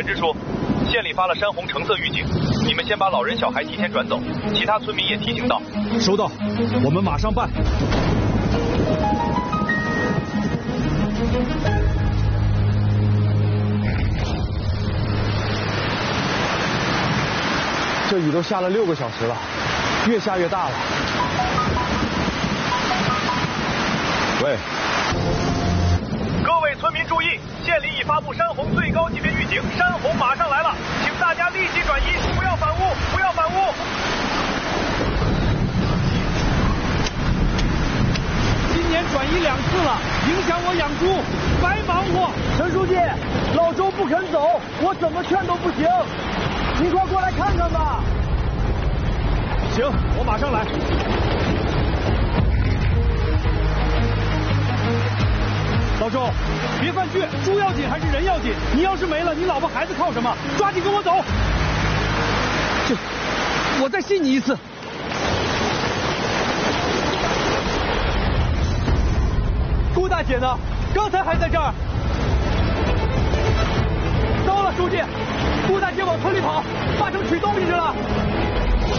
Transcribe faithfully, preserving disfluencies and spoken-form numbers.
支书，县里发了山洪橙色预警，你们先把老人小孩提前转走，其他村民也提醒到。 收到，我们马上办。这雨都下了六个小时了，越下越大了。喂， 各位村民注意，县里已发布山洪最高级别预警，山洪马上来了，请大家立即转移，不要反屋，不要反屋。 今年转移两次了，影响我养猪，白忙活。 陈书记，老周不肯走，我怎么劝都不行。您快过来看看吧。 行，我马上来。老周，别犯倔，猪要紧还是人要紧？你要是没了，你老婆孩子靠什么？抓紧跟我走。这，我再信你一次。顾大姐呢？刚才还在这儿。